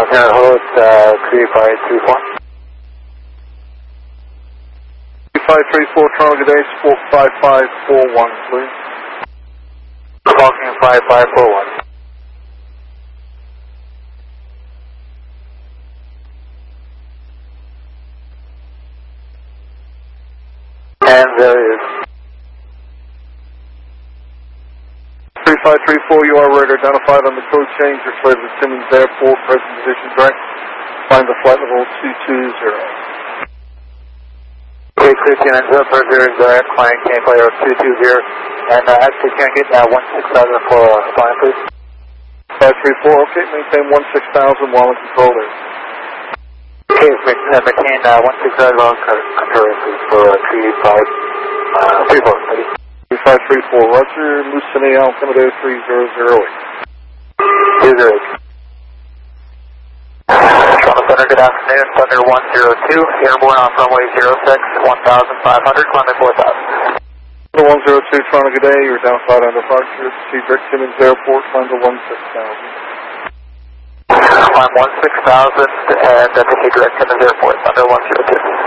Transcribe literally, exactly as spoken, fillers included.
Here, hold uh, three five three four. three five three four, Toronto, good day, sport five five four one, please. Talking five five four one. And there is. three five three four, you are radar identified on the code change, you're slated to Timmins Airport, present position direct. Find the flight level two two zero. Okay, clear Timmins zero four zero, direct, flying Canadian flight level two two zero. And uh, actually, can I get uh, one six thousand for uh, flying, please? five three four, okay, maintain one six thousand while in control there. Okay, uh, maintain uh, one six thousand while in control, please, for uh, three five three four, please. three five three four, Roger, Lucini Altimeter three zero zero eight. two zero eight. Toronto Thunder, good afternoon, Thunder one zero two, airborne on runway zero six, one thousand five hundred, climbing four thousand. Thunder one zero two, Toronto, good day, you're downside on departure, proceed direct Timmins Airport, climb to one six thousand. Climb one six thousand, and uh, proceed direct Timmins Airport, Thunder one zero two.